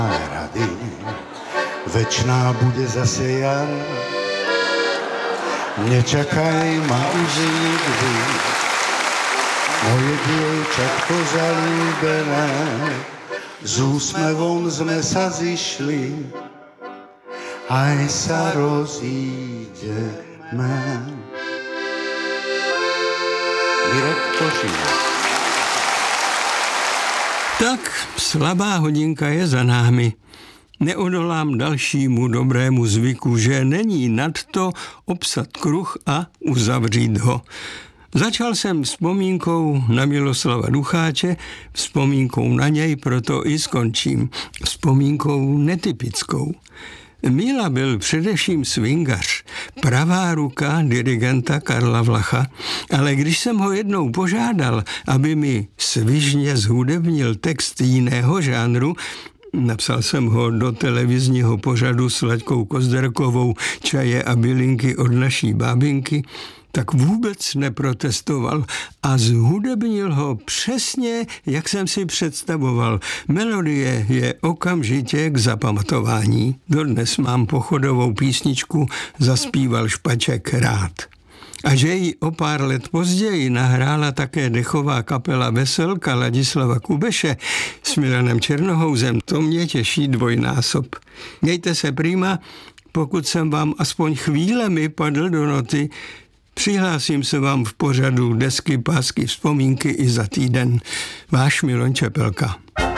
rady, večná bude zase jar. Nečakaj ma už nikdy, moje dievčatko zalúbené, s úsmevom sme sa zišli, aj sa rozídeme. Mirek Košík. Tak, slabá hodinka je za námi. Neodolám dalšímu dobrému zvyku, že není nadto obsat kruh a uzavřít ho. Začal jsem vzpomínkou na Miloslava Ducháče, vzpomínkou na něj, proto i skončím. Vzpomínkou netypickou. Míla byl především swingař, pravá ruka dirigenta Karla Vlacha, ale když jsem ho jednou požádal, aby mi svižně zhudebnil text jiného žánru, napsal jsem ho do televizního pořadu s Laďkou Kozderkovou Čaje a bylinky od naší bábinky, tak vůbec neprotestoval a zhudebnil ho přesně, jak jsem si představoval. Melodie je okamžitě k zapamatování. Dodnes mám pochodovou písničku Zaspíval Špaček rád. A že ji o pár let později nahrála také dechová kapela Veselka Ladislava Kubeše s Milanem Černohouzem, to mě těší dvojnásob. Mějte se prima, pokud jsem vám aspoň chvílemi padl do noty, přihlásím se vám v pořadu Desky, pásky, vzpomínky i za týden. Váš Milan Čepelka.